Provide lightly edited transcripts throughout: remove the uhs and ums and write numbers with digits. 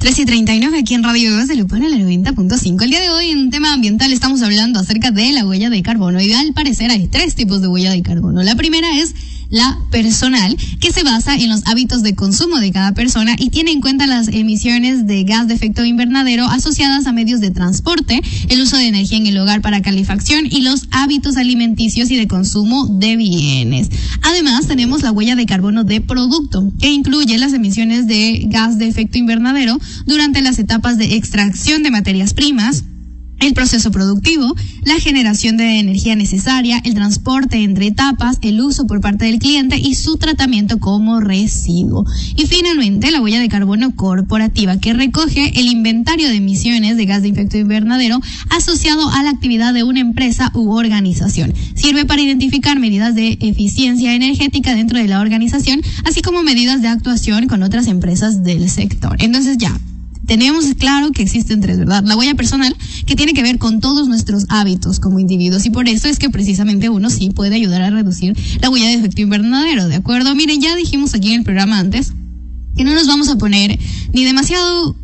3:39 aquí en Radio Bebé se le pone el 90.5. El día de hoy en un tema ambiental estamos hablando acerca de la huella de carbono y al parecer hay 3 tipos de huella de carbono. La primera es la personal, que se basa en los hábitos de consumo de cada persona y tiene en cuenta las emisiones de gas de efecto invernadero asociadas a medios de transporte, el uso de energía en el hogar para calefacción y los hábitos alimenticios y de consumo de bienes. Además, tenemos la huella de carbono de producto, que incluye las emisiones de gas de efecto invernadero durante las etapas de extracción de materias primas, el proceso productivo, la generación de energía necesaria, el transporte entre etapas, el uso por parte del cliente y su tratamiento como residuo. Y finalmente, la huella de carbono corporativa, que recoge el inventario de emisiones de gas de efecto invernadero asociado a la actividad de una empresa u organización. Sirve para identificar medidas de eficiencia energética dentro de la organización, así como medidas de actuación con otras empresas del sector. Entonces ya tenemos claro que existen 3, ¿verdad? La huella personal, que tiene que ver con todos nuestros hábitos como individuos, y por eso es que precisamente uno sí puede ayudar a reducir la huella de efecto invernadero, ¿de acuerdo? Miren, ya dijimos aquí en el programa antes que no nos vamos a poner ni demasiado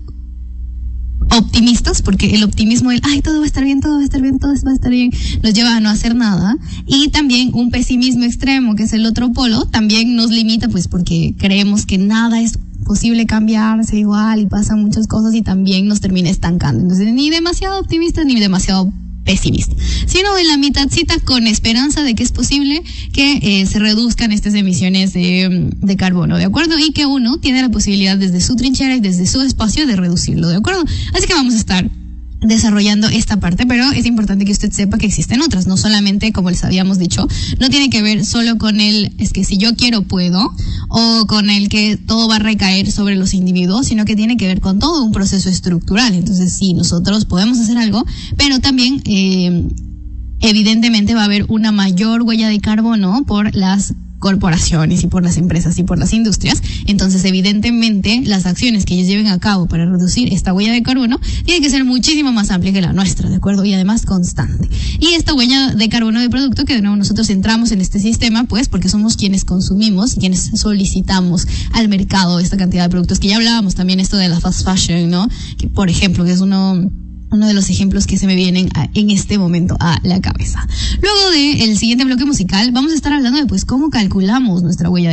optimistas, porque el optimismo del todo va a estar bien, todo va a estar bien, todo va a estar bien, nos lleva a no hacer nada, y también un pesimismo extremo, que es el otro polo, también nos limita, pues porque creemos que nada es posible cambiarse igual y pasan muchas cosas y también nos termina estancando. Entonces, ni demasiado optimista ni demasiado pesimista, sino en la mitadcita, con esperanza de que es posible que se reduzcan estas emisiones de carbono, ¿de acuerdo? Y que uno tiene la posibilidad desde su trinchera y desde su espacio de reducirlo, ¿de acuerdo? Así que vamos a estar desarrollando esta parte, pero es importante que usted sepa que existen otras, no solamente, como les habíamos dicho, no tiene que ver solo con el es que si yo quiero puedo, o con el que todo va a recaer sobre los individuos, sino que tiene que ver con todo un proceso estructural. Entonces sí, nosotros podemos hacer algo, pero también evidentemente va a haber una mayor huella de carbono por las corporaciones y por las empresas y por las industrias. Entonces, evidentemente, las acciones que ellos lleven a cabo para reducir esta huella de carbono tiene que ser muchísimo más amplia que la nuestra, ¿de acuerdo? Y además constante. Y esta huella de carbono de producto, que de nuevo nosotros entramos en este sistema, pues porque somos quienes consumimos, quienes solicitamos al mercado esta cantidad de productos, que ya hablábamos también esto de la fast fashion, ¿no? Que, por ejemplo, que es uno de los ejemplos que se me vienen en este momento a la cabeza. Luego del siguiente bloque musical, vamos a estar hablando de pues cómo calculamos nuestra huella